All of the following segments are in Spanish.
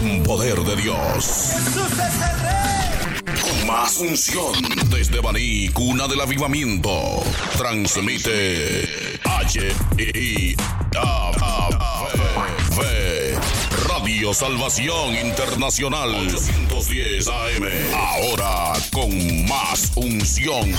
con poder de Dios. Jesús es el Rey. Con más unción desde Baní, cuna del avivamiento. Transmite Radio Salvación Internacional 810 AM. Ahora con más unción.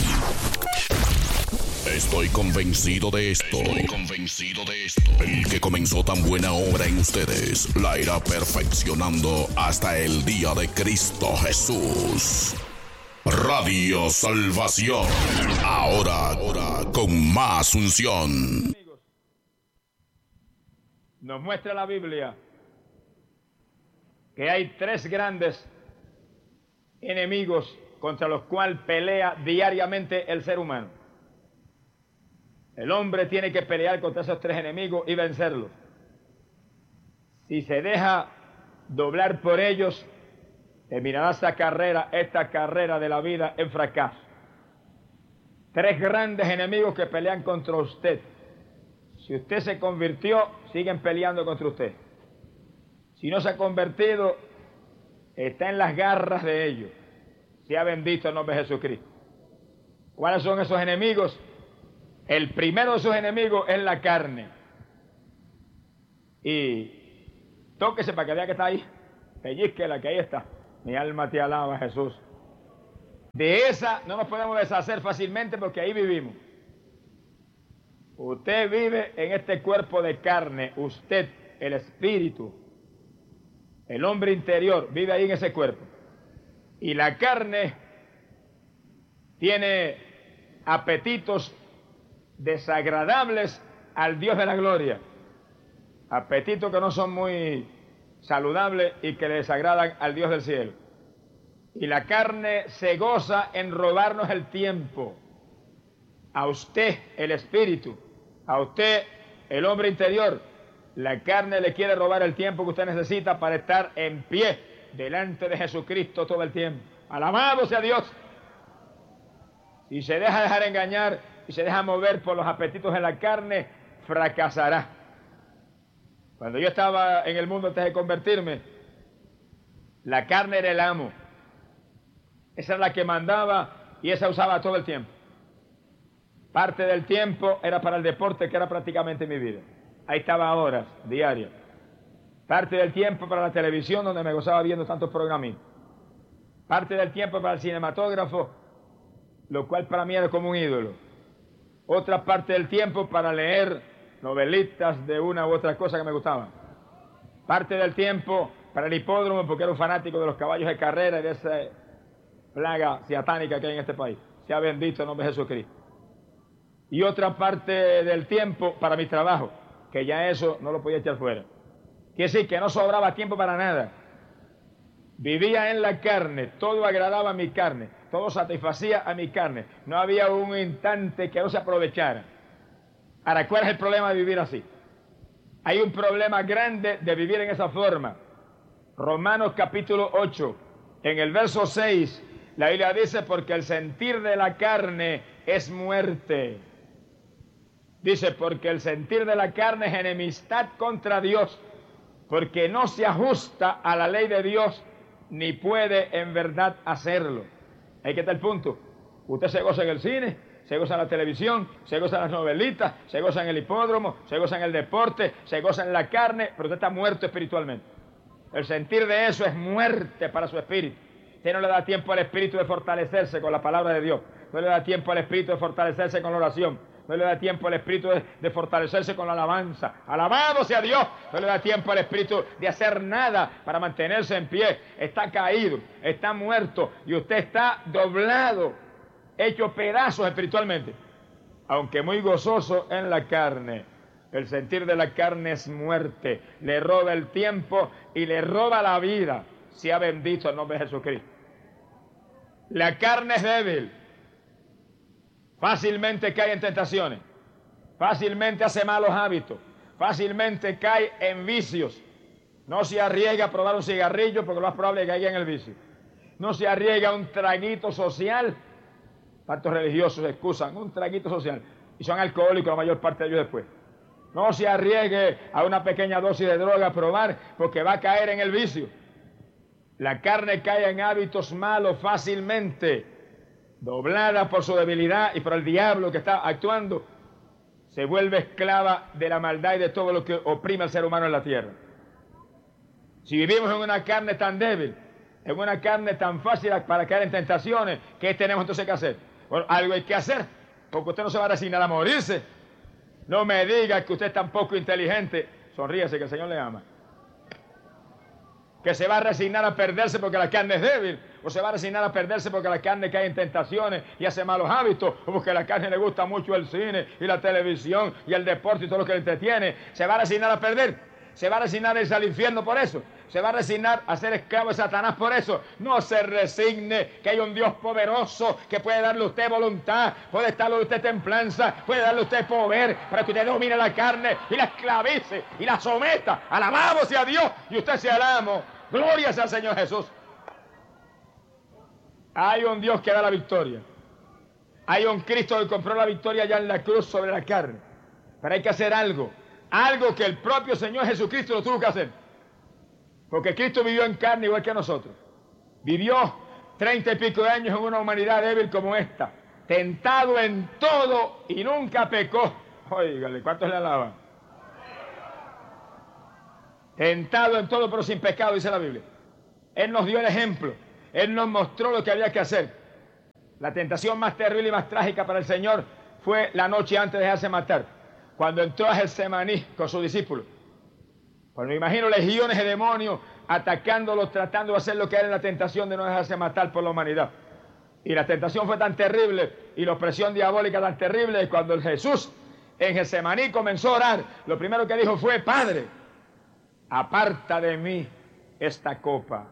Estoy convencido de esto. El que comenzó tan buena obra en ustedes la irá perfeccionando hasta el día de Cristo Jesús. Radio Salvación. Ahora con más unción. Nos muestra la Biblia que hay tres grandes enemigos contra los cuales pelea diariamente el ser humano. El hombre tiene que pelear contra esos tres enemigos y vencerlos. Si se deja doblar por ellos, terminará esta carrera de la vida en fracaso. Tres grandes enemigos que pelean contra usted. Si usted se convirtió, siguen peleando contra usted. Si no se ha convertido, está en las garras de ellos. Sea bendito el nombre de Jesucristo. ¿Cuáles son esos enemigos? El primero de esos enemigos es la carne. Y tóquese para que vea que está ahí. Pellizquela, que ahí está. Mi alma te alaba, Jesús. De esa no nos podemos deshacer fácilmente porque ahí vivimos. Usted vive en este cuerpo de carne. Usted, el espíritu, el hombre interior, vive ahí en ese cuerpo. Y la carne tiene apetitos desagradables al Dios de la gloria. Apetitos que no son muy saludables y que le desagradan al Dios del cielo. Y la carne se goza en robarnos el tiempo. A usted, el espíritu, a usted, el hombre interior, la carne le quiere robar el tiempo que usted necesita para estar en pie delante de Jesucristo todo el tiempo. Alabado sea Dios. Si se dejar engañar y se deja mover por los apetitos de la carne, fracasará. Cuando yo estaba en el mundo antes de convertirme, la carne era el amo. Esa era la que mandaba y esa usaba todo el tiempo. Parte del tiempo era para el deporte, que era prácticamente mi vida. Ahí estaba horas diarias. Parte del tiempo para la televisión, donde me gozaba viendo tantos programitas. Parte del tiempo para el cinematógrafo, lo cual para mí era como un ídolo. Otra parte del tiempo para leer novelitas de una u otra cosa que me gustaban. Parte del tiempo para el hipódromo, porque era un fanático de los caballos de carrera y de esa plaga satánica que hay en este país. Sea bendito el nombre de Jesucristo. Y otra parte del tiempo para mi trabajo, que ya eso no lo podía echar fuera. Quiere decir que no sobraba tiempo para nada. Vivía en la carne, todo agradaba a mi carne, todo satisfacía a mi carne. No había un instante que no se aprovechara. Ahora, ¿cuál es el problema de vivir así? Hay un problema grande de vivir en esa forma. Romanos capítulo 8, en el verso 6, la Biblia dice, porque el sentir de la carne es muerte. Dice, porque el sentir de la carne es enemistad contra Dios, porque no se ajusta a la ley de Dios, ni puede en verdad hacerlo. Ahí que está el punto. Usted se goza en el cine, se goza en la televisión, se goza en las novelitas, se goza en el hipódromo, se goza en el deporte, se goza en la carne, pero usted está muerto espiritualmente. El sentir de eso es muerte para su espíritu. Usted no le da tiempo al espíritu de fortalecerse con la palabra de Dios. No le da tiempo al espíritu de fortalecerse con la oración. No le da tiempo al espíritu de fortalecerse con la alabanza. Alabado sea Dios. No le da tiempo al espíritu de hacer nada para mantenerse en pie. Está caído, está muerto y usted está doblado, hecho pedazos espiritualmente. Aunque muy gozoso en la carne. El sentir de la carne es muerte. Le roba el tiempo y le roba la vida. Sea bendito el nombre de Jesucristo. La carne es débil. Fácilmente cae en tentaciones, fácilmente hace malos hábitos, fácilmente cae en vicios. No se arriesga a probar un cigarrillo porque lo más probable es que caiga en el vicio. No se arriesga a un traguito social. ¿Cuántos religiosos excusan un traguito social? Y son alcohólicos la mayor parte de ellos después. No se arriesgue a una pequeña dosis de droga a probar, porque va a caer en el vicio. La carne cae en hábitos malos fácilmente, doblada por su debilidad y por el diablo que está actuando. Se vuelve esclava de la maldad y de todo lo que oprime al ser humano en la tierra. Si vivimos en una carne tan débil, en una carne tan fácil para caer en tentaciones, ¿qué tenemos entonces que hacer? Bueno, algo hay que hacer, porque usted no se va a resignar a morirse. No me diga que usted es tan poco inteligente, sonríase que el Señor le ama, que se va a resignar a perderse porque la carne es débil, o se va a resignar a perderse porque la carne cae en tentaciones y hace malos hábitos, o porque a la carne le gusta mucho el cine y la televisión y el deporte y todo lo que le entretiene. Se va a resignar a perder, se va a resignar a irse al infierno por eso, se va a resignar a ser esclavo de Satanás por eso. No se resigne, que hay un Dios poderoso que puede darle a usted voluntad, puede darle a usted templanza, puede darle a usted poder para que usted domine la carne y la esclavice y la someta. Alabado sea Dios y usted sea el amo. Gloria sea al Señor Jesús. Hay un Dios que da la victoria. Hay un Cristo que compró la victoria ya en la cruz sobre la carne. Pero hay que hacer algo. Algo que el propio Señor Jesucristo lo tuvo que hacer. Porque Cristo vivió en carne igual que nosotros. Vivió 30 y pico de años en una humanidad débil como esta. Tentado en todo y nunca pecó. Óigale, ¿cuántos le alaban? Tentado en todo pero sin pecado, dice la Biblia. Él nos dio el ejemplo. Él nos mostró lo que había que hacer. La tentación más terrible y más trágica para el Señor fue la noche antes de dejarse matar, cuando entró a Getsemaní con sus discípulos. Pues me imagino legiones de demonios atacándolos, tratando de hacer lo que era la tentación de no dejarse matar por la humanidad. Y la tentación fue tan terrible y la opresión diabólica tan terrible que cuando el Jesús en Getsemaní comenzó a orar, lo primero que dijo fue: Padre, aparta de mí esta copa.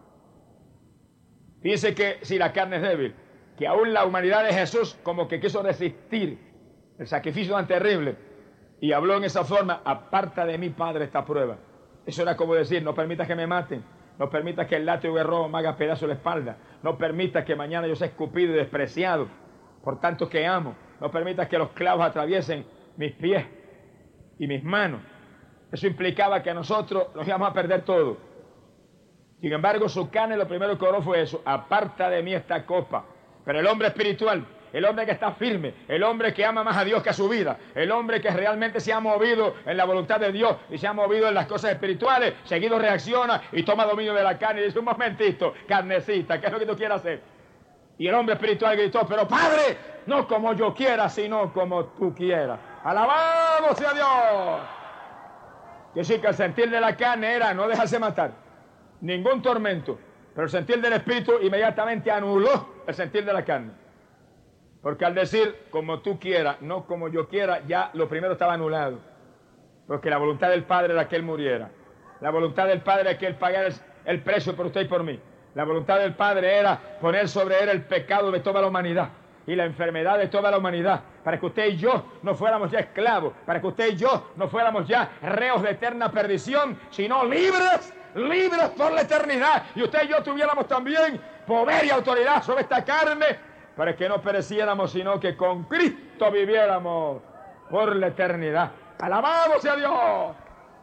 Fíjense que si la carne es débil, que aún la humanidad de Jesús como que quiso resistir el sacrificio tan terrible y habló en esa forma: aparta de mí, Padre, esta prueba. Eso era como decir: no permitas que me maten, no permitas que el látigo de robo me haga pedazo de la espalda, no permitas que mañana yo sea escupido y despreciado por tanto que amo, no permitas que los clavos atraviesen mis pies y mis manos. Eso implicaba que nosotros nos íbamos a perder todo. Sin embargo, su carne lo primero que oró fue eso: aparta de mí esta copa. Pero el hombre espiritual, el hombre que está firme, el hombre que ama más a Dios que a su vida, el hombre que realmente se ha movido en la voluntad de Dios y se ha movido en las cosas espirituales, seguido reacciona y toma dominio de la carne y dice: un momentito, carnecita, ¿qué es lo que tú quieres hacer? Y el hombre espiritual gritó: pero Padre, no como yo quiera, sino como tú quieras. ¡Alabado sea Dios! Que sí, que el sentir de la carne era no dejarse matar, ningún tormento, pero el sentir del espíritu inmediatamente anuló el sentir de la carne. Porque al decir como tú quieras, no como yo quiera, ya lo primero estaba anulado. Porque la voluntad del Padre era que Él muriera. La voluntad del Padre era que Él pagara el precio por usted y por mí. La voluntad del Padre era poner sobre Él el pecado de toda la humanidad y la enfermedad de toda la humanidad, para que usted y yo no fuéramos ya esclavos, para que usted y yo no fuéramos ya reos de eterna perdición, sino libres por la eternidad. Y usted y yo tuviéramos también poder y autoridad sobre esta carne, para que no pereciéramos, sino que con Cristo viviéramos por la eternidad. ¡Alabado sea Dios!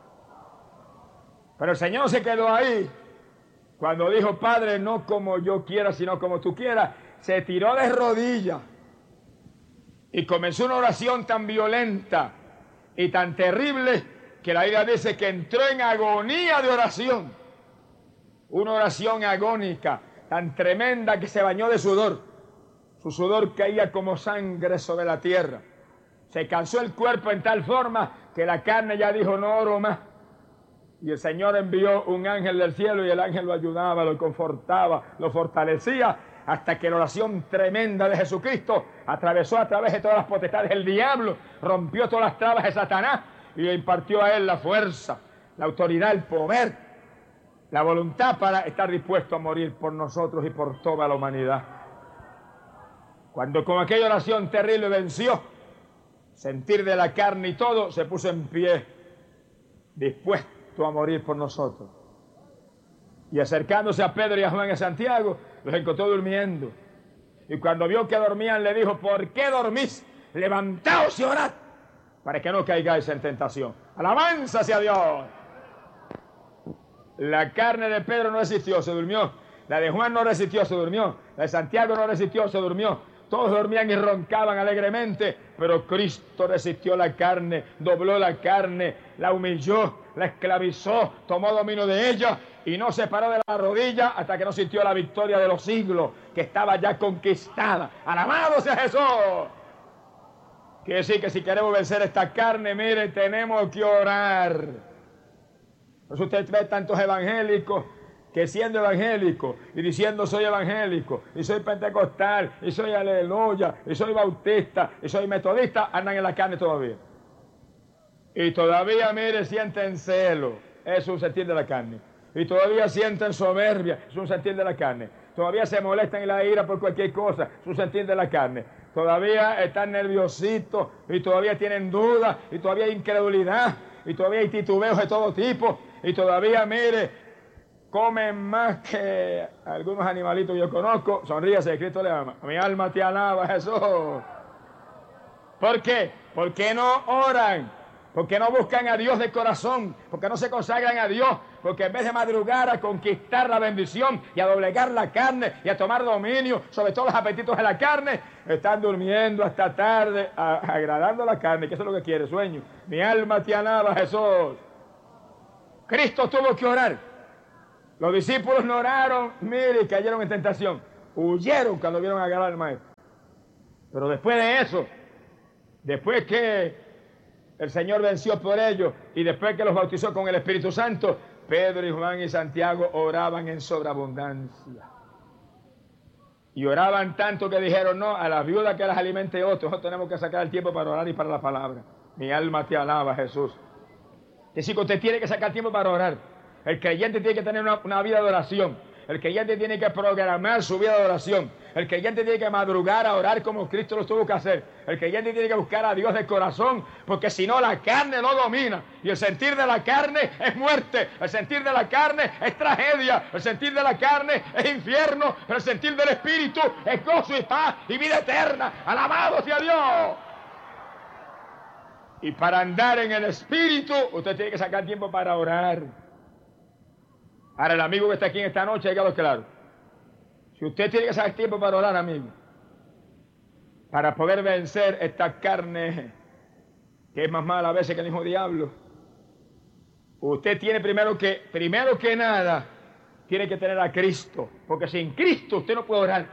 Pero el Señor se quedó ahí. Cuando dijo: Padre, no como yo quiera, sino como tú quieras, se tiró de rodillas y comenzó una oración tan violenta y tan terrible que la Biblia dice que entró en agonía de oración. Una oración agónica tan tremenda que se bañó de sudor. Su sudor caía como sangre sobre la tierra. Se cansó el cuerpo en tal forma que la carne ya dijo: no oro más. Y el Señor envió un ángel del cielo y el ángel lo ayudaba, lo confortaba, lo fortalecía, hasta que la oración tremenda de Jesucristo atravesó a través de todas las potestades del diablo, rompió todas las trabas de Satanás y le impartió a él la fuerza, la autoridad, el poder, la voluntad para estar dispuesto a morir por nosotros y por toda la humanidad. Cuando con aquella oración terrible venció, sentir de la carne y todo, se puso en pie, dispuesto a morir por nosotros. Y acercándose a Pedro y a Juan y a Santiago, los encontró durmiendo. Y cuando vio que dormían, le dijo: ¿por qué dormís? Levantaos y orad para que no caigáis en tentación. ¡Alabanza hacia Dios! La carne de Pedro no resistió, se durmió. La de Juan no resistió, se durmió. La de Santiago no resistió, se durmió. Todos dormían y roncaban alegremente, pero Cristo resistió la carne, dobló la carne, la humilló, la esclavizó, tomó dominio de ella y no se paró de la rodilla hasta que no sintió la victoria de los siglos, que estaba ya conquistada. ¡Alabado sea Jesús! Quiere decir que si queremos vencer esta carne, mire, tenemos que orar. Por eso usted ve tantos evangélicos que siendo evangélico y diciendo soy evangélico y soy pentecostal y soy aleluya y soy bautista y soy metodista, andan en la carne todavía. Y todavía, mire, sienten celo, es un sentir de la carne. Y todavía sienten soberbia, es un sentir de la carne. Todavía se molestan en la ira por cualquier cosa, es un sentir de la carne. Todavía están nerviositos y todavía tienen dudas y todavía hay incredulidad y todavía hay titubeos de todo tipo y todavía, mire, comen más que algunos animalitos que yo conozco. Sonríase, Cristo le ama. Mi alma te alaba, Jesús. ¿Por qué? Porque no oran, porque no buscan a Dios de corazón, porque no se consagran a Dios, porque en vez de madrugar a conquistar la bendición y a doblegar la carne y a tomar dominio sobre todos los apetitos de la carne, están durmiendo hasta tarde, agradando la carne, que eso es lo que quiere, sueño. Mi alma te alaba, Jesús. Cristo tuvo que orar. Los discípulos no oraron, mire, cayeron en tentación. Huyeron cuando vieron agarrar al maestro. Pero después de eso, después que el Señor venció por ellos y después que los bautizó con el Espíritu Santo, Pedro y Juan y Santiago oraban en sobreabundancia. Y oraban tanto que dijeron, no, a las viudas que las alimente otros, nosotros tenemos que sacar el tiempo para orar y para la palabra. Mi alma te alaba, Jesús. Que si usted tiene que sacar tiempo para orar. El creyente tiene que tener una vida de oración. El creyente tiene que programar su vida de oración. El creyente tiene que madrugar a orar como Cristo lo tuvo que hacer. El creyente tiene que buscar a Dios de corazón, porque si no la carne lo domina. Y el sentir de la carne es muerte. El sentir de la carne es tragedia. El sentir de la carne es infierno. Pero el sentir del Espíritu es gozo y paz y vida eterna. ¡Alabado sea Dios! Y para andar en el Espíritu, usted tiene que sacar tiempo para orar. Ahora, el amigo que está aquí en esta noche, hágalo claro. Si usted tiene que sacar tiempo para orar, amigo, para poder vencer esta carne, que es más mala a veces que el mismo diablo, usted tiene primero que nada, tiene que tener a Cristo. Porque sin Cristo usted no puede orar.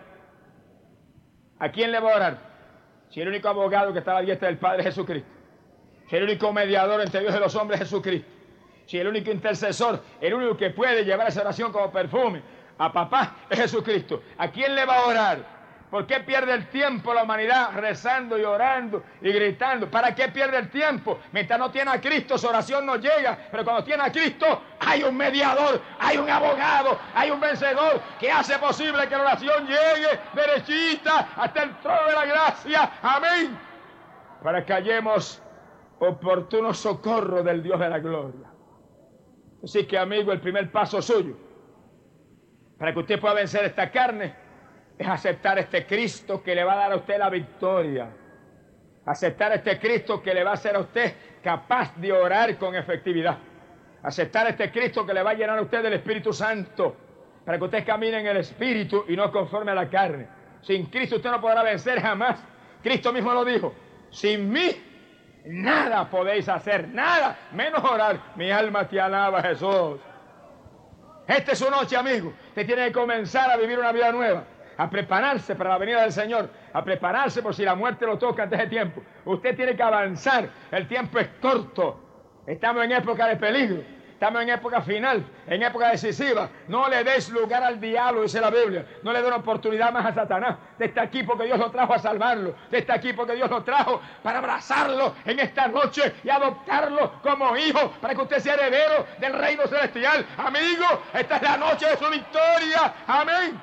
¿A quién le va a orar? Si el único abogado que está a la diestra del Padre es Jesucristo. Si el único mediador entre Dios y los hombres es Jesucristo. Si el único intercesor, el único que puede llevar esa oración como perfume a papá es Jesucristo. ¿A quién le va a orar? ¿Por qué pierde el tiempo la humanidad rezando y orando y gritando? ¿Para qué pierde el tiempo? Mientras no tiene a Cristo, su oración no llega. Pero cuando tiene a Cristo, hay un mediador, hay un abogado, hay un vencedor que hace posible que la oración llegue derechita hasta el trono de la gracia. Amén. Para que hallemos oportuno socorro del Dios de la gloria. Así que, amigo, el primer paso suyo para que usted pueda vencer esta carne es aceptar este Cristo que le va a dar a usted la victoria. Aceptar este Cristo que le va a hacer a usted capaz de orar con efectividad. Aceptar este Cristo que le va a llenar a usted del Espíritu Santo para que usted camine en el Espíritu y no conforme a la carne. Sin Cristo usted no podrá vencer jamás. Cristo mismo lo dijo. Sin mí nada podéis hacer, nada, menos orar. Mi alma te alaba, Jesús. Esta es su noche, amigo. Usted tiene que comenzar a vivir una vida nueva, a prepararse para la venida del Señor, a prepararse por si la muerte lo toca antes de tiempo. Usted tiene que avanzar. El tiempo es corto. Estamos en época de peligro. Estamos en época final, en época decisiva. No le des lugar al diablo, dice la Biblia. No le dé una oportunidad más a Satanás. Usted está aquí porque Dios lo trajo a salvarlo. Usted está aquí porque Dios lo trajo para abrazarlo en esta noche y adoptarlo como hijo, para que usted sea heredero del reino celestial. Amigo, esta es la noche de su victoria. Amén.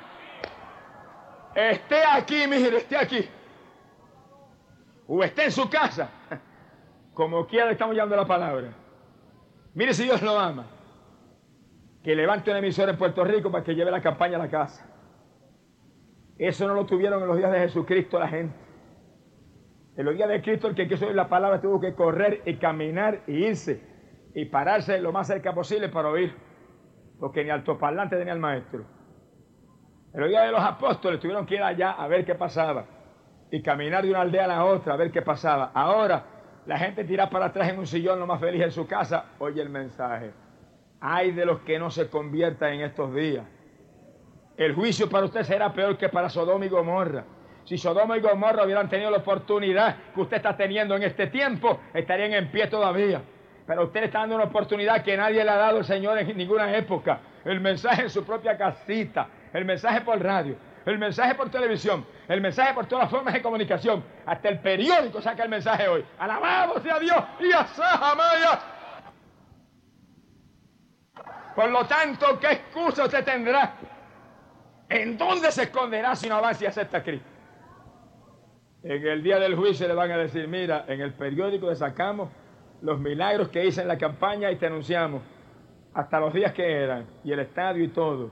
Esté aquí, mire, esté aquí. O esté en su casa. Como quiera, estamos llevando la palabra. Mire si Dios lo ama, que levante una emisora en Puerto Rico para que lleve la campaña a la casa. Eso no lo tuvieron en los días de Jesucristo la gente. En los días de Cristo, el que quiso oír la palabra tuvo que correr y caminar y irse y pararse lo más cerca posible para oír, porque ni altoparlante tenía el maestro. En los días de los apóstoles tuvieron que ir allá a ver qué pasaba y caminar de una aldea a la otra a ver qué pasaba. Ahora la gente tira para atrás en un sillón lo más feliz en su casa, oye el mensaje. Ay de los que no se conviertan en estos días. El juicio para usted será peor que para Sodoma y Gomorra. Si Sodoma y Gomorra hubieran tenido la oportunidad que usted está teniendo en este tiempo, estarían en pie todavía. Pero usted le está dando una oportunidad que nadie le ha dado el Señor en ninguna época. El mensaje en su propia casita, el mensaje por radio, el mensaje por televisión, el mensaje por todas las formas de comunicación. Hasta el periódico saca el mensaje hoy. Alabado sea Dios y Asahamaya. Por lo tanto, ¿qué excusa usted tendrá? ¿En dónde se esconderá si no avanza y acepta a Cristo? En el día del juicio le van a decir, mira, en el periódico le sacamos los milagros que hice en la campaña y te anunciamos hasta los días que eran y el estadio y todo.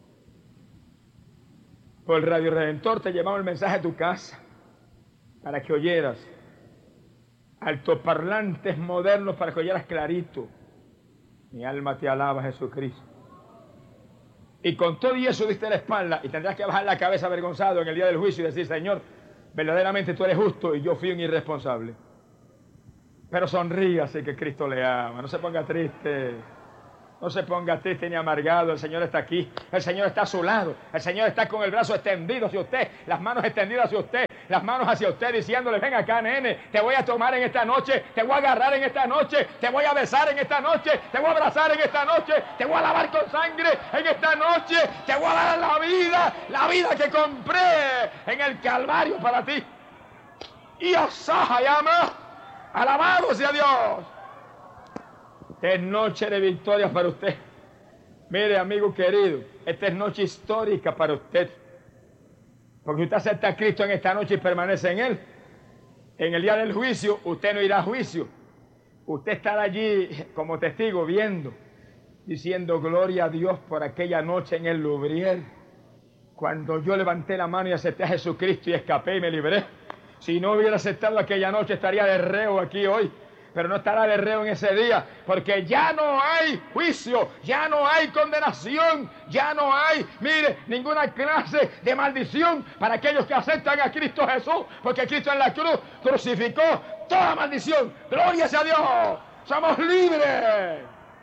Por Radio Redentor te llevamos el mensaje a tu casa para que oyeras. Altoparlantes modernos para que oyeras clarito. Mi alma te alaba, Jesucristo. Y con todo y eso diste la espalda y tendrás que bajar la cabeza avergonzado en el día del juicio y decir, Señor, verdaderamente tú eres justo y yo fui un irresponsable. Pero sonríase que Cristo le ama, no se ponga triste. No se ponga triste ni amargado, el Señor está aquí, el Señor está a su lado, el Señor está con el brazo extendido hacia usted, las manos extendidas hacia usted, las manos hacia usted diciéndole, ven acá nene, te voy a tomar en esta noche, te voy a agarrar en esta noche, te voy a besar en esta noche, te voy a abrazar en esta noche, te voy a lavar con sangre en esta noche, te voy a dar la vida que compré en el Calvario para ti. Y Asahayama, alabado sea Dios. Esta es noche de victoria para usted. Mire, amigo querido, esta es noche histórica para usted. Porque usted acepta a Cristo en esta noche y permanece en Él. En el día del juicio, usted no irá a juicio. Usted estará allí como testigo viendo, diciendo gloria a Dios por aquella noche en el Lubrier. Cuando yo levanté la mano y acepté a Jesucristo y escapé y me libré. Si no hubiera aceptado aquella noche, estaría de reo aquí hoy. Pero no estará de reo en ese día, porque ya no hay juicio, ya no hay condenación, ya no hay, mire, ninguna clase de maldición para aquellos que aceptan a Cristo Jesús, porque Cristo en la cruz crucificó toda maldición. ¡Gloria sea a Dios! ¡Somos libres!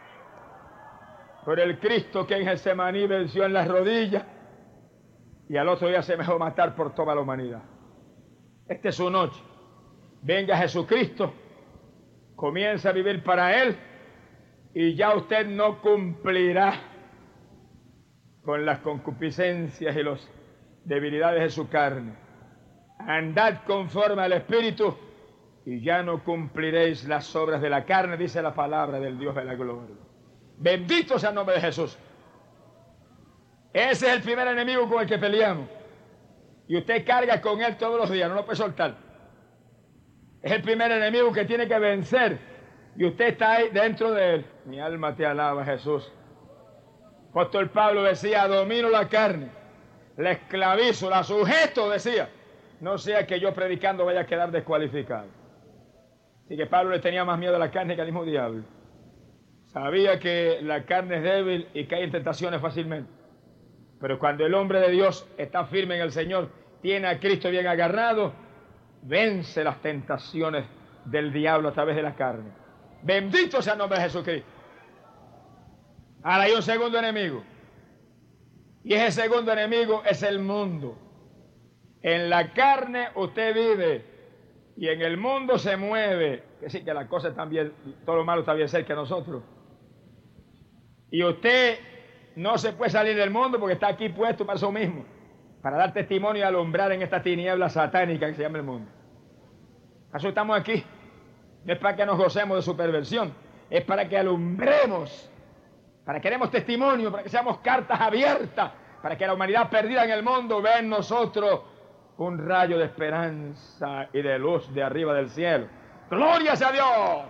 Por el Cristo que en Getsemaní venció en las rodillas y al otro día se dejó matar por toda la humanidad. Esta es su noche. Venga Jesucristo. Comienza a vivir para Él y ya usted no cumplirá con las concupiscencias y las debilidades de su carne. Andad conforme al Espíritu y ya no cumpliréis las obras de la carne, dice la palabra del Dios de la gloria. Bendito sea el nombre de Jesús. Ese es el primer enemigo con el que peleamos. Y usted carga con él todos los días, no lo puede soltar. Es el primer enemigo que tiene que vencer. Y usted está ahí dentro de él. Mi alma te alaba, Jesús. Apóstol Pablo decía, domino la carne, la esclavizo, la sujeto, decía. No sea que yo predicando vaya a quedar descualificado. Así que Pablo le tenía más miedo a la carne que al mismo diablo. Sabía que la carne es débil y cae en tentaciones fácilmente. Pero cuando el hombre de Dios está firme en el Señor, tiene a Cristo bien agarrado, vence las tentaciones del diablo a través de la carne. Bendito sea el nombre de Jesucristo. Ahora hay un segundo enemigo. Y ese segundo enemigo es el mundo. En la carne usted vive y en el mundo se mueve. Es decir, que las cosas están bien, todo lo malo está bien cerca de nosotros. Y usted no se puede salir del mundo porque está aquí puesto para eso mismo. Para dar testimonio y alumbrar en esta tiniebla satánica que se llama el mundo. ¿Acaso estamos aquí? No es para que nos gocemos de su perversión, es para que alumbremos, para que demos testimonio, para que seamos cartas abiertas, para que la humanidad perdida en el mundo vea en nosotros un rayo de esperanza y de luz de arriba del cielo. ¡Gloria sea a Dios!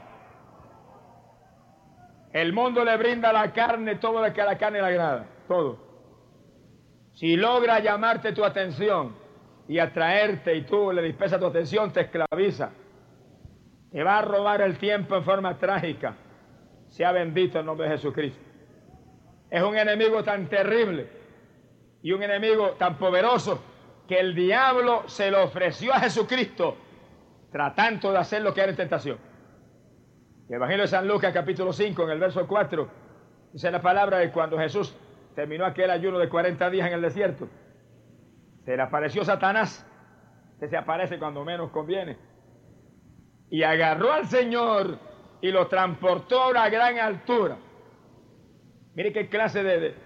El mundo le brinda a la carne todo lo que a la carne le agrada, todo. Si logra llamarte tu atención y atraerte, y tú le dispersas tu atención, te esclaviza. Te va a robar el tiempo en forma trágica. Sea bendito el nombre de Jesucristo. Es un enemigo tan terrible y un enemigo tan poderoso que el diablo se lo ofreció a Jesucristo tratando de hacer lo que era en tentación. El Evangelio de San Lucas, capítulo 5, en el verso 4, dice la palabra de cuando Jesús terminó aquel ayuno de 40 días en el desierto, se le apareció Satanás, que se aparece cuando menos conviene, y agarró al Señor y lo transportó a una gran altura. Mire qué clase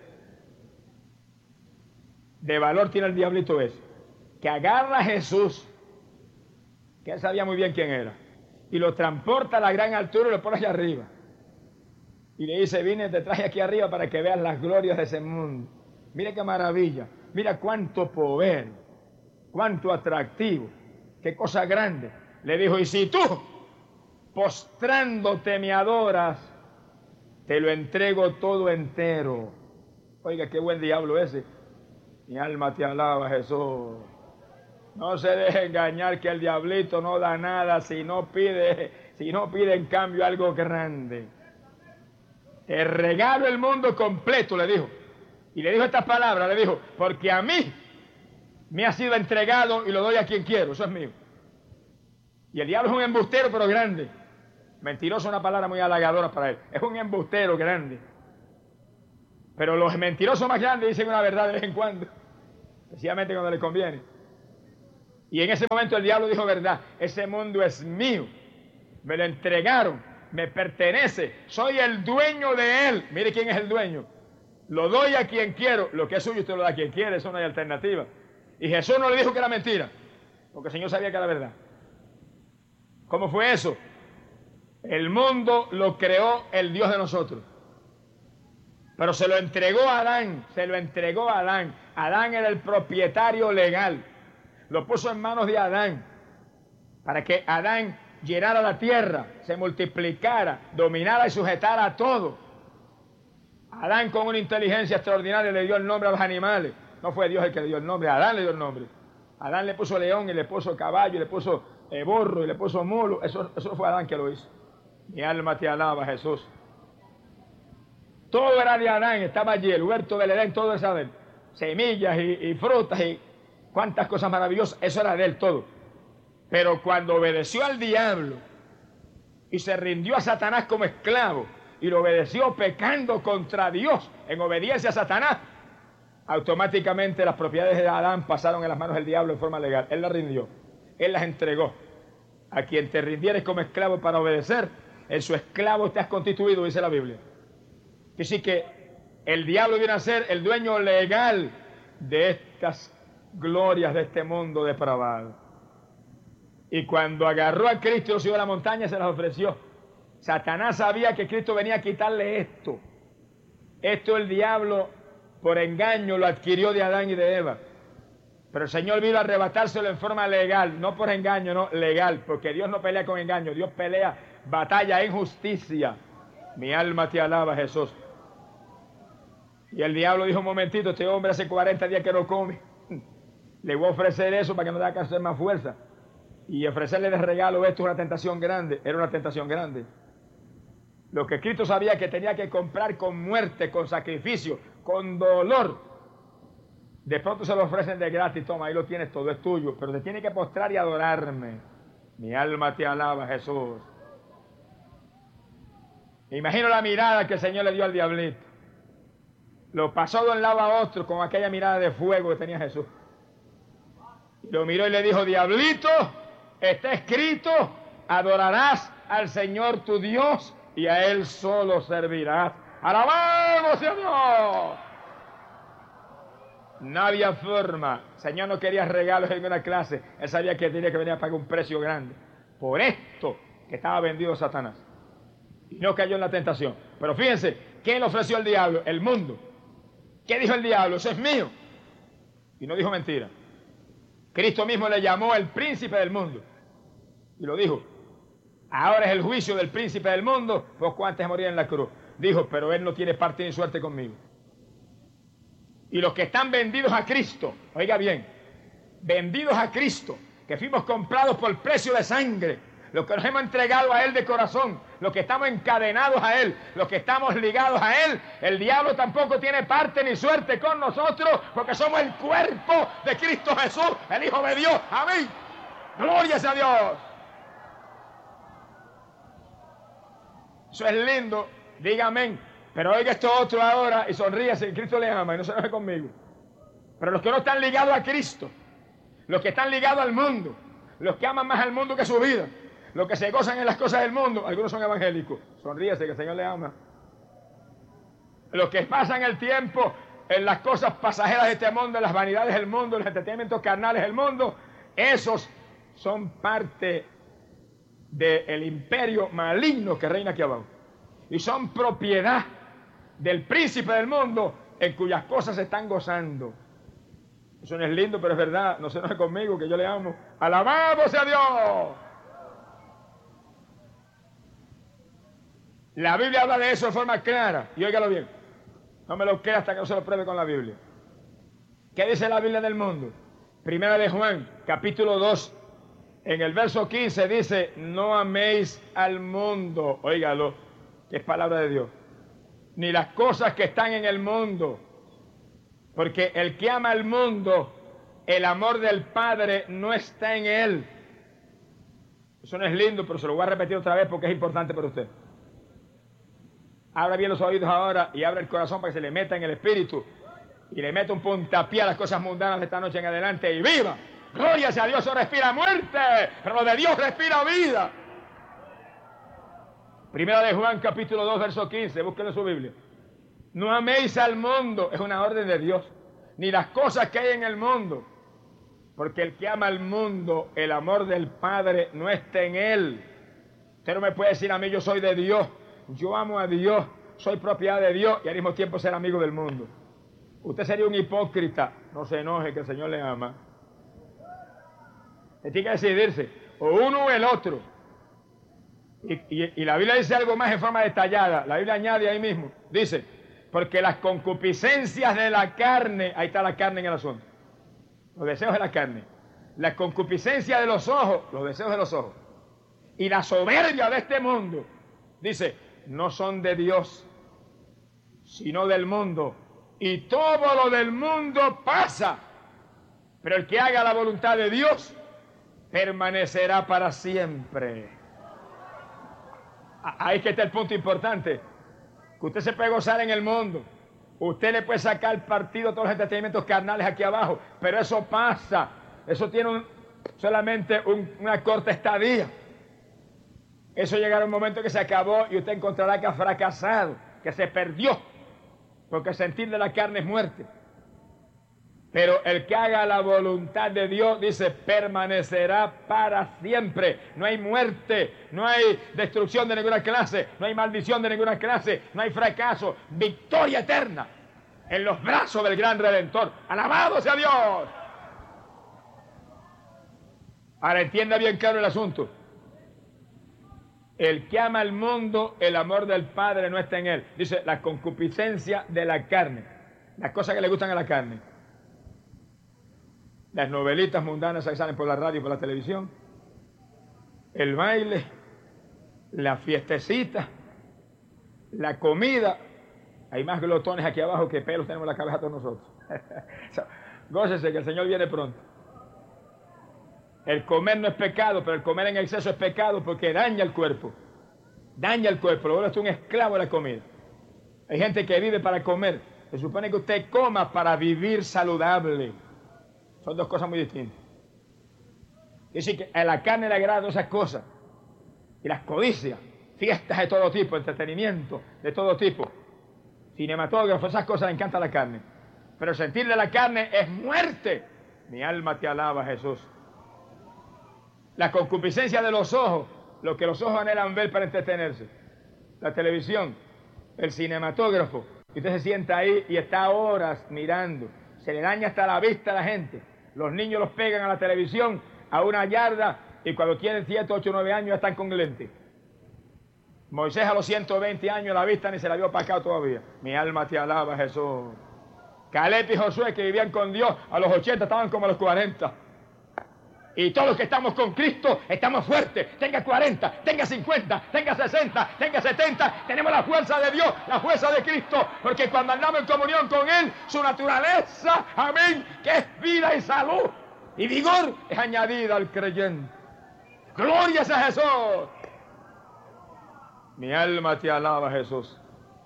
de valor tiene el diablito ese, que agarra a Jesús, que él sabía muy bien quién era, y lo transporta a la gran altura y lo pone allá arriba. Y le dice, vine, te traje aquí arriba para que veas las glorias de ese mundo. Mira qué maravilla, mira cuánto poder, cuánto atractivo, qué cosa grande. Le dijo, y si tú, postrándote me adoras, te lo entrego todo entero. Oiga, qué buen diablo ese. Mi alma te alaba, Jesús. No se deje engañar que el diablito no da nada si no pide en cambio algo grande. Te regalo el mundo completo, le dijo. Y le dijo estas palabras, le dijo, porque a mí me ha sido entregado y lo doy a quien quiero, eso es mío. Y el diablo es un embustero, pero grande. Mentiroso es una palabra muy halagadora para él. Es un embustero grande. Pero los mentirosos más grandes dicen una verdad de vez en cuando, especialmente cuando les conviene. Y en ese momento el diablo dijo verdad, ese mundo es mío, me lo entregaron, me pertenece, soy el dueño de él. Mire quién es el dueño. Lo doy a quien quiero, lo que es suyo usted lo da a quien quiere, eso no hay alternativa. Y Jesús no le dijo que era mentira, porque el Señor sabía que era verdad. ¿Cómo fue eso? El mundo lo creó el Dios de nosotros, pero se lo entregó a Adán, se lo entregó a Adán. Adán era el propietario legal, lo puso en manos de Adán, para que Adán llenara la tierra, se multiplicara, dominara y sujetara a todo. Adán, con una inteligencia extraordinaria, le dio el nombre a los animales. No fue Dios el que le dio el nombre, Adán le dio el nombre. Adán le puso león y le puso caballo y le puso burro y le puso mulo. Eso fue Adán que lo hizo. Mi alma te alaba, Jesús. Todo era de Adán, estaba allí, el huerto del Edén, todo era de él. Semillas y frutas y cuántas cosas maravillosas, eso era de él todo. Pero cuando obedeció al diablo y se rindió a Satanás como esclavo y lo obedeció pecando contra Dios en obediencia a Satanás, automáticamente las propiedades de Adán pasaron en las manos del diablo en forma legal. Él las rindió, él las entregó. A quien te rindieres como esclavo para obedecer, en su esclavo te has constituido, dice la Biblia. Así que el diablo viene a ser el dueño legal de estas glorias de este mundo depravado. Y cuando agarró a Cristo y lo subió a la montaña, se las ofreció. Satanás sabía que Cristo venía a quitarle esto. Esto el diablo, por engaño, lo adquirió de Adán y de Eva. Pero el Señor vino a arrebatárselo en forma legal, no por engaño, no, legal, porque Dios no pelea con engaño, Dios pelea batalla en justicia. Mi alma te alaba, Jesús. Y el diablo dijo, un momentito, este hombre hace 40 días que no come. Le voy a ofrecer eso para que no tenga que hacer más fuerza. Y ofrecerle de regalo esto es una tentación grande, era una tentación grande. Lo que Cristo sabía que tenía que comprar con muerte, con sacrificio, con dolor. De pronto se lo ofrecen de gratis, toma, ahí lo tienes, todo es tuyo, pero te tiene que postrar y adorarme. Mi alma te alaba, Jesús. Me imagino la mirada que el Señor le dio al diablito. Lo pasó de un lado a otro con aquella mirada de fuego que tenía Jesús. Y lo miró y le dijo, diablito, está escrito, adorarás al Señor tu Dios y a Él solo servirás. ¡Alabamos, Señor! No había forma. El Señor no quería regalos en una clase. Él sabía que tenía que venir a pagar un precio grande. Por esto que estaba vendido Satanás. Y no cayó en la tentación. Pero fíjense, ¿quién le ofreció al diablo? El mundo. ¿Qué dijo el diablo? Eso es mío. Y no dijo mentira. Cristo mismo le llamó el príncipe del mundo. Y lo dijo. Ahora es el juicio del príncipe del mundo, poco antes de morir en la cruz. Dijo, pero él no tiene parte ni suerte conmigo. Y los que están vendidos a Cristo, oiga bien, vendidos a Cristo, que fuimos comprados por precio de sangre, los que nos hemos entregado a Él de corazón, los que estamos encadenados a Él, los que estamos ligados a Él, el diablo tampoco tiene parte ni suerte con nosotros, porque somos el cuerpo de Cristo Jesús, el Hijo de Dios. Amén. Gloria a Dios. Eso es lindo, diga amén. Pero oiga esto otro ahora y sonríase, que Cristo le ama y no se enoje conmigo. Pero los que no están ligados a Cristo, los que están ligados al mundo, los que aman más al mundo que su vida, los que se gozan en las cosas del mundo, algunos son evangélicos, sonríese que el Señor le ama. Los que pasan el tiempo en las cosas pasajeras de este mundo, en las vanidades del mundo, en los entretenimientos carnales del mundo, esos son parte del imperio maligno que reina aquí abajo. Y son propiedad del príncipe del mundo en cuyas cosas se están gozando. Eso no es lindo, pero es verdad. No se enoje conmigo, que yo le amo. ¡Alabado sea Dios! La Biblia habla de eso de forma clara. Y óigalo bien. No me lo crea hasta que no se lo pruebe con la Biblia. ¿Qué dice la Biblia del mundo? Primera de Juan, capítulo 2. En el verso 15 dice, no améis al mundo. Óigalo, que es palabra de Dios. Ni las cosas que están en el mundo. Porque el que ama al mundo, el amor del Padre no está en él. Eso no es lindo, pero se lo voy a repetir otra vez porque es importante para usted. Abra bien los oídos ahora y abra el corazón para que se le meta en el espíritu y le meta un puntapié a las cosas mundanas de esta noche en adelante y viva. Gloria sea a Dios, eso respira muerte, pero lo de Dios respira vida. Primera de Juan, capítulo 2, verso 15, búsquenlo en su Biblia. No améis al mundo, es una orden de Dios, ni las cosas que hay en el mundo, porque el que ama al mundo, el amor del Padre no está en él. Usted no me puede decir a mí, yo soy de Dios, yo amo a Dios, soy propiedad de Dios y al mismo tiempo ser amigo del mundo. Usted sería un hipócrita, no se enoje que el Señor le ama. Usted tiene que decidirse, o uno o el otro. Y la Biblia dice algo más en forma detallada, la Biblia añade ahí mismo, dice, porque las concupiscencias de la carne, ahí está la carne en el asunto, los deseos de la carne, la concupiscencia de los ojos, los deseos de los ojos, y la soberbia de este mundo, dice, no son de Dios, sino del mundo, y todo lo del mundo pasa, pero el que haga la voluntad de Dios, permanecerá para siempre. Ahí que está el punto importante. Que usted se puede gozar en el mundo. Usted le puede sacar partido a todos los entretenimientos carnales aquí abajo. Pero eso pasa. Eso tiene solamente una corta estadía. Eso llegará un momento que se acabó y usted encontrará que ha fracasado, que se perdió. Porque el sentir de la carne es muerte. Pero el que haga la voluntad de Dios, dice, permanecerá para siempre. No hay muerte, no hay destrucción de ninguna clase, no hay maldición de ninguna clase, no hay fracaso. Victoria eterna en los brazos del gran Redentor. ¡Alabado sea Dios! Ahora entienda bien claro el asunto. El que ama al mundo, el amor del Padre no está en él. Dice, la concupiscencia de la carne. Las cosas que le gustan a la carne. Las novelitas mundanas que salen por la radio y por la televisión, el baile, la fiestecita, la comida. Hay más glotones aquí abajo que pelos tenemos en la cabeza todos nosotros. Gócese que el Señor viene pronto. El comer no es pecado, pero el comer en exceso es pecado porque daña el cuerpo. Daña el cuerpo, lo vuelve usted un esclavo de la comida. Hay gente que vive para comer. Se supone que usted coma para vivir saludable. Son dos cosas muy distintas. Es decir, que a la carne le agradan esas cosas. Y las codicias, fiestas de todo tipo, entretenimiento de todo tipo, cinematógrafos, esas cosas le encanta a la carne. Pero el sentir de la carne es muerte. Mi alma te alaba, Jesús. La concupiscencia de los ojos, lo que los ojos anhelan ver para entretenerse. La televisión, el cinematógrafo. Y usted se sienta ahí y está horas mirando. Se le daña hasta la vista a la gente. Los niños los pegan a la televisión a una yarda y cuando tienen 7, 8, 9 años ya están con lentes. Moisés a los 120 años la vista ni se la vio opacado todavía. Mi alma te alaba, Jesús. Caleb y Josué que vivían con Dios a los 80 estaban como a los 40. Y todos los que estamos con Cristo estamos fuertes. Tenga 40, tenga 50, tenga 60, tenga 70. Tenemos la fuerza de Dios, la fuerza de Cristo. Porque cuando andamos en comunión con Él, su naturaleza, amén, que es vida y salud y vigor, es añadida al creyente. Gloria a Jesús. Mi alma te alaba, Jesús.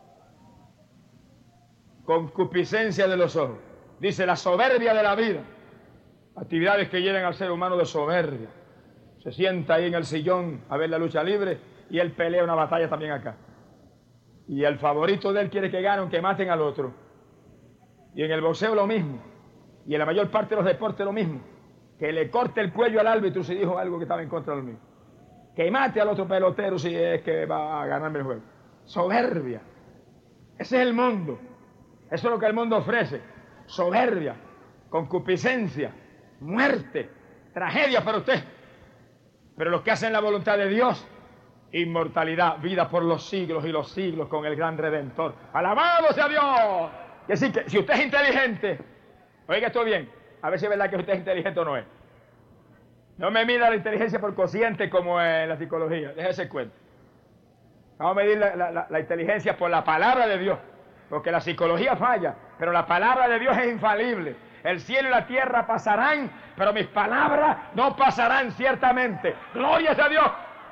Concupiscencia de los ojos. Dice la soberbia de la vida. Actividades que llenan al ser humano de soberbia. Se sienta ahí en el sillón a ver la lucha libre y él pelea una batalla también acá. Y el favorito de él quiere que ganen, que maten al otro. Y en el boxeo lo mismo. Y en la mayor parte de los deportes lo mismo. Que le corte el cuello al árbitro si dijo algo que estaba en contra del mismo. Que mate al otro pelotero si es que va a ganarme el juego. Soberbia. Ese es el mundo. Eso es lo que el mundo ofrece. Soberbia, concupiscencia, muerte, tragedia para usted. Pero los que hacen la voluntad de Dios, inmortalidad, vida por los siglos y los siglos con el gran Redentor. ¡Alabado sea Dios! Y así que si usted es inteligente, oiga esto bien, a ver si es verdad que usted es inteligente o no es. No me mida la inteligencia por cociente como en la psicología, déjese cuenta. Vamos a medir la inteligencia por la palabra de Dios, porque la psicología falla, pero la palabra de Dios es infalible. El cielo y la tierra pasarán, pero mis palabras no pasarán ciertamente. ¡Gloria a Dios!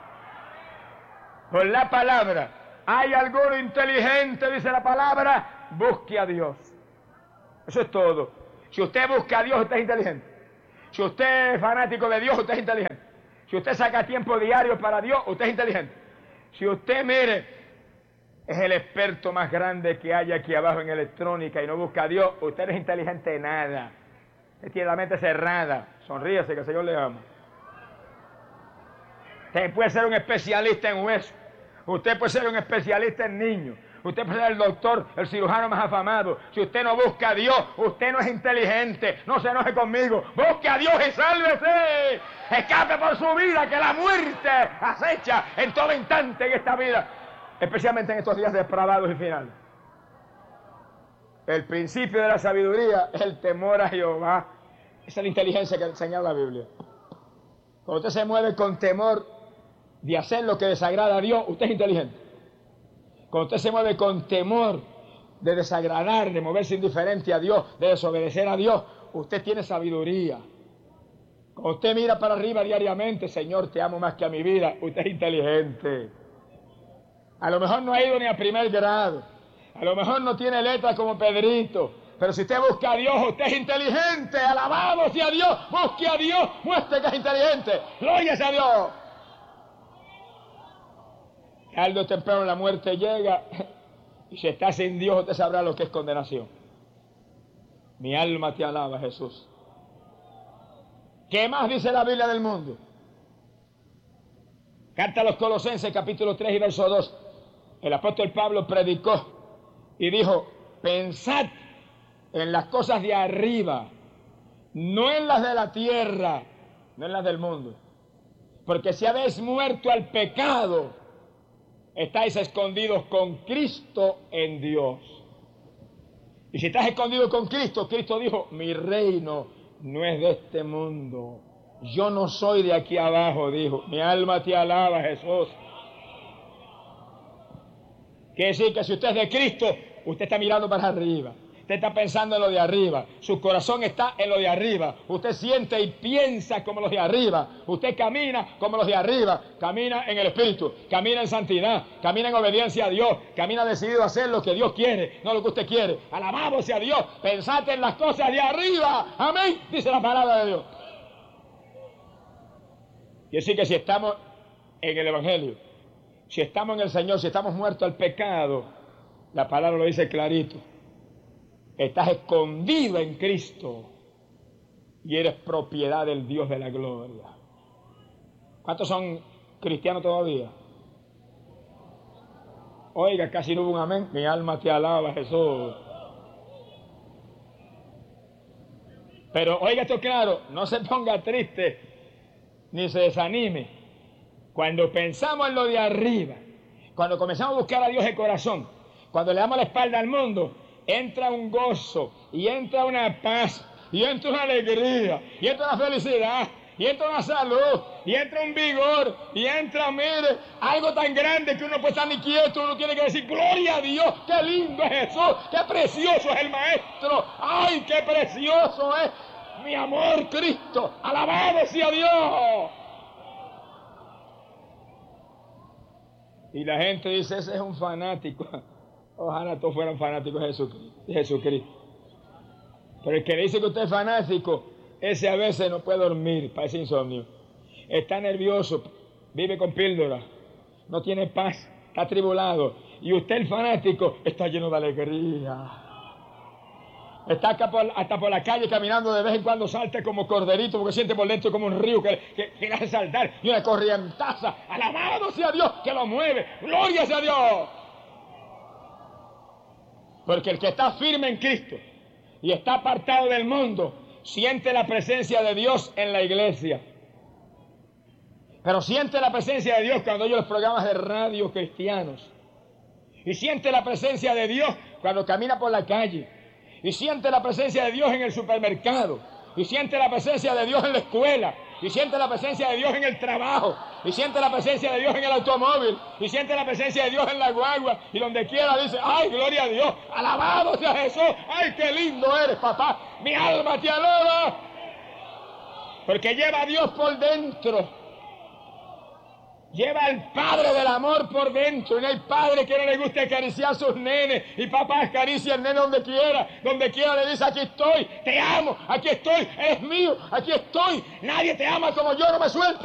Por la palabra. ¿Hay alguno inteligente? Dice la palabra. Busque a Dios. Eso es todo. Si usted busca a Dios, usted es inteligente. Si usted es fanático de Dios, usted es inteligente. Si usted saca tiempo diario para Dios, usted es inteligente. Si usted, mire, es el experto más grande que hay aquí abajo en electrónica y no busca a Dios, usted no es inteligente de nada. Usted tiene la mente cerrada. Sonríese, que el Señor le ama. Usted puede ser un especialista en huesos. Usted puede ser un especialista en niños. Usted puede ser el doctor, el cirujano más afamado. Si usted no busca a Dios, usted no es inteligente. No se enoje conmigo. Busque a Dios y sálvese. Escape por su vida, que la muerte acecha en todo instante en esta vida. Especialmente en estos días depravados y finales. El principio de la sabiduría es el temor a Jehová. Esa es la inteligencia que enseña la Biblia. Cuando usted se mueve con temor de hacer lo que desagrada a Dios, usted es inteligente. Cuando usted se mueve con temor de desagradar, de moverse indiferente a Dios, de desobedecer a Dios, usted tiene sabiduría. Cuando usted mira para arriba diariamente, Señor, te amo más que a mi vida, usted es inteligente. A lo mejor no ha ido ni a primer grado, a lo mejor no tiene letras como Pedrito, pero si usted busca a Dios, usted es inteligente. Alabado sea Dios, busque a Dios, muestre que es inteligente. Gloria a Dios. Tarde o temprano la muerte llega y si está sin Dios usted sabrá lo que es condenación. Mi alma te alaba, Jesús. ¿Qué más dice la Biblia del mundo? Carta a los Colosenses, capítulo 3 y verso 2. El apóstol Pablo predicó y dijo: pensad en las cosas de arriba, no en las de la tierra, no en las del mundo. Porque si habéis muerto al pecado, estáis escondidos con Cristo en Dios. Y si estás escondido con Cristo, Cristo dijo: mi reino no es de este mundo. Yo no soy de aquí abajo, dijo. Mi alma te alaba, Jesús. Quiere decir que si usted es de Cristo, usted está mirando para arriba. Usted está pensando en lo de arriba. Su corazón está en lo de arriba. Usted siente y piensa como los de arriba. Usted camina como los de arriba. Camina en el Espíritu. Camina en santidad. Camina en obediencia a Dios. Camina decidido a hacer lo que Dios quiere, no lo que usted quiere. Alabado sea Dios. Pensad en las cosas de arriba. Amén. Dice la palabra de Dios. Y así que si estamos en el Evangelio, si estamos en el Señor, si estamos muertos al pecado, la palabra lo dice clarito. Estás escondido en Cristo y eres propiedad del Dios de la gloria. ¿Cuántos son cristianos todavía? Oiga, casi no hubo un amén. Mi alma te alaba, Jesús. Pero oiga esto claro, no se ponga triste ni se desanime. Cuando pensamos en lo de arriba, cuando comenzamos a buscar a Dios de corazón, cuando le damos la espalda al mundo, entra un gozo, y entra una paz, y entra una alegría, y entra una felicidad, y entra una salud, y entra un vigor, y entra, mire, algo tan grande que uno puede estar ni quieto, uno tiene que decir, gloria a Dios, qué lindo es Jesús, qué precioso es el Maestro, ay, qué precioso es mi amor Cristo, alabado sea Dios. Y la gente dice, ese es un fanático. Ojalá todos fueran fanáticos de Jesucristo. Pero el que dice que usted es fanático, ese a veces no puede dormir, parece insomnio. Está nervioso, vive con píldora, no tiene paz, está atribulado. Y usted, el fanático, está lleno de alegría. Está hasta por la calle caminando, de vez en cuando salta como corderito, porque siente por dentro como un río que hace saltar, y una corrientaza. Alabado sea Dios que lo mueve. Gloria sea Dios. Porque el que está firme en Cristo y está apartado del mundo, siente la presencia de Dios en la iglesia. Pero siente la presencia de Dios cuando oye los programas de radio cristianos. Y siente la presencia de Dios cuando camina por la calle. Y siente la presencia de Dios en el supermercado. Y siente la presencia de Dios en la escuela. Y siente la presencia de Dios en el trabajo. Y siente la presencia de Dios en el automóvil. Y siente la presencia de Dios en la guagua. Y donde quiera dice, ¡ay, gloria a Dios! ¡Alabado sea Jesús! ¡Ay, qué lindo eres, papá! ¡Mi alma te alaba! Porque lleva a Dios por dentro. Lleva al Padre del amor por dentro. Y no hay padre que no le guste acariciar a sus nenes. Y papá acaricia al nene donde quiera. Donde quiera le dice, aquí estoy, te amo, aquí estoy, eres mío, aquí estoy. Nadie te ama como yo, no me sueltes.